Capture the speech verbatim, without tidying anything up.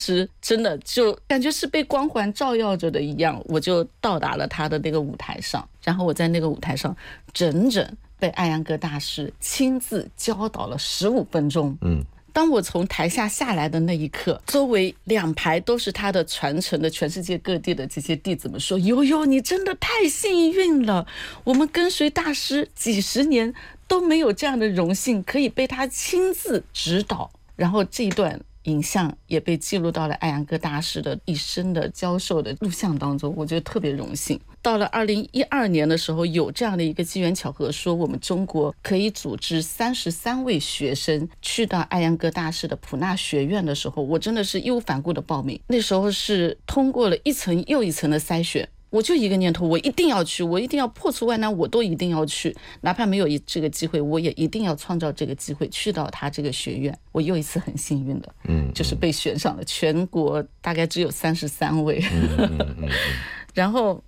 时真的就感觉是被光环照耀着的一样，我就到达了他的那个舞台上，然后我在那个舞台上整整被艾扬格大师亲自教导了十五分钟。嗯，当我从台下下来的那一刻，周围两排都是他的传承的全世界各地的这些弟子们说，呦呦，你真的太幸运了，我们跟随大师几十年都没有这样的荣幸，可以被他亲自指导。然后这一段影像也被记录到了艾扬格大师的一生的教授的录像当中，我觉得特别荣幸。到了二零一二年的时候，有这样的一个机缘巧合，说我们中国可以组织三十三位学生去到艾扬格大师的普纳学院的时候，我真的是义无反顾的报名。那时候是通过了一层又一层的筛选，我就一个念头，我一定要去，我一定要破除万难，我都一定要去，哪怕没有这个机会，我也一定要创造这个机会去到他这个学院。我又一次很幸运的，嗯，就是被选上了，全国大概只有三十三位，嗯嗯嗯嗯然后